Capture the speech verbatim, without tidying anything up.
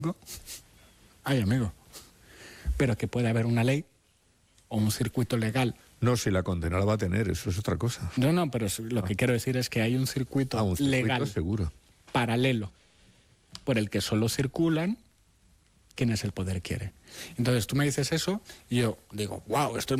Ay, amigo. Pero que puede haber una ley o un circuito legal. No, si la condena la va a tener, eso es otra cosa. No, no, pero lo que quiero decir es que hay un circuito, Ah, un circuito legal seguro. paralelo por el que solo circulan quienes el poder quiere. Entonces tú me dices eso y yo digo, wow, esto es